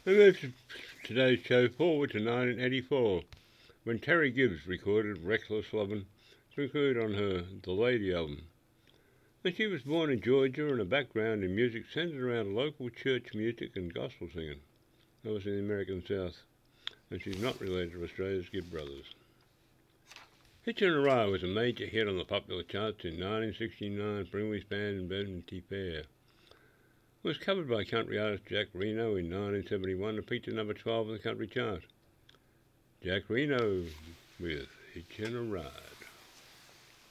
We move today's show forward to 1984, when Terry Gibbs recorded Reckless Lovin' to include on her The Lady album. And she was born in Georgia, and her background in music centered around local church music and gospel singing. That was in the American South, and she's not related to Australia's Gibb brothers. Hitchin' a Ride was a major hit on the popular charts in 1969 for English band Vanity Fair. It was covered by country artist Jack Reno in 1971 and peaked at number 12 on the country chart. Jack Reno with Hitchin' a Ride.